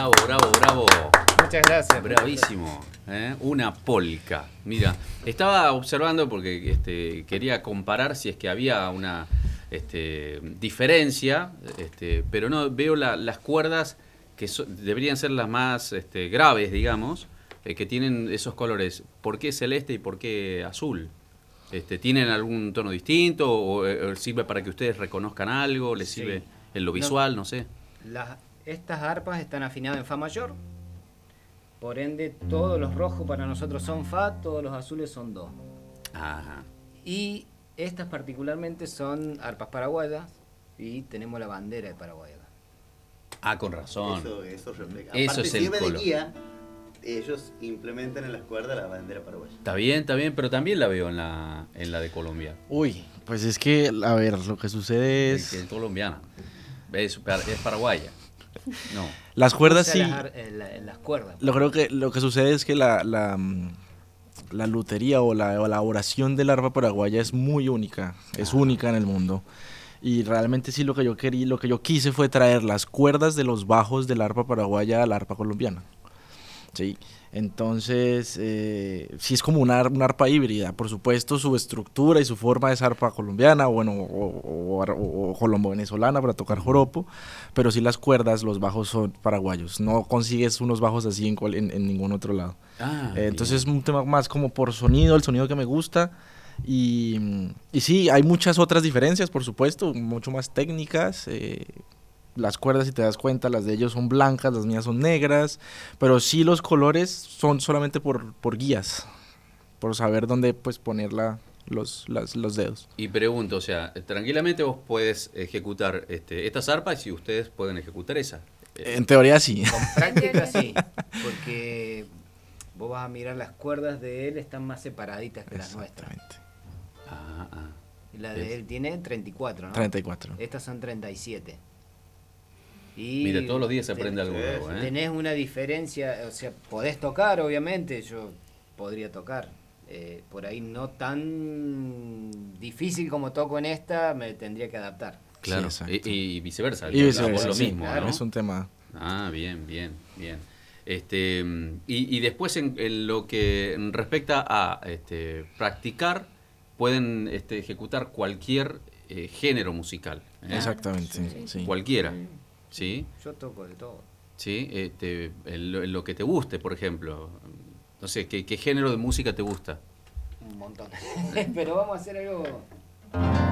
Bravo, bravo, bravo. Muchas gracias. Bravísimo. Una polca. Mira, estaba observando porque quería comparar si es que había una diferencia, pero no veo las cuerdas que deberían ser las más graves, digamos, que tienen esos colores. ¿Por qué celeste y por qué azul? ¿Tienen algún tono distinto o sirve para que ustedes reconozcan algo? ¿Les sirve en lo visual? No sé. Estas arpas están afinadas en fa mayor, por ende todos los rojos para nosotros son fa, todos los azules son do. Ajá. Y estas particularmente son arpas paraguayas y tenemos la bandera de Paraguay acá. Ah, con razón. Eso refleja. Eso Aparte, es el sirve de color. guía. Ellos implementan en las cuerdas la bandera paraguaya. Está bien, pero también la veo en la de Colombia. Uy, pues es que, a ver, lo que sucede Es es... colombiana. Es paraguaya. No. Las cuerdas Usa sí... las cuerdas. Creo que lo que sucede es que la lutería o la elaboración del arpa paraguaya es muy única, es única en el mundo. Y realmente sí lo que yo quise fue traer las cuerdas de los bajos del arpa paraguaya a la arpa colombiana. Sí, entonces sí es como una arpa híbrida. Por supuesto, su estructura y su forma es arpa colombiana, bueno, o colombo-venezolana para tocar joropo, pero sí las cuerdas, los bajos son paraguayos. No consigues unos bajos así en ningún otro lado. Entonces es un tema más como por sonido, el sonido que me gusta. Y sí, hay muchas otras diferencias, por supuesto, mucho más técnicas. Las cuerdas, si te das cuenta, las de ellos son blancas, las mías son negras, pero sí los colores son solamente por guías, por saber dónde pues poner los dedos. Y pregunto, o sea, tranquilamente vos puedes ejecutar estas arpas y ustedes pueden ejecutar esa. En teoría sí. Con práctica sí, porque vos vas a mirar las cuerdas de él, están más separaditas que las nuestras. Y la de él tiene 34, ¿no? 34. Estas son 37. Y mira, todos los días se aprende algo nuevo, ¿eh? Tenés una diferencia, o sea, podés tocar, obviamente, yo podría tocar. Por ahí no tan difícil como toco en esta, me tendría que adaptar. Claro, sí, y viceversa. Y viceversa, lo sí, mismo, claro. ¿no? Es un tema... Bien. Y después en lo que respecta a practicar, pueden ejecutar cualquier género musical. Exactamente, sí. Cualquiera. ¿Sí? Yo toco de todo. ¿Sí? En lo que te guste, por ejemplo. No sé, ¿qué género de música te gusta? Un montón. Pero vamos a hacer algo...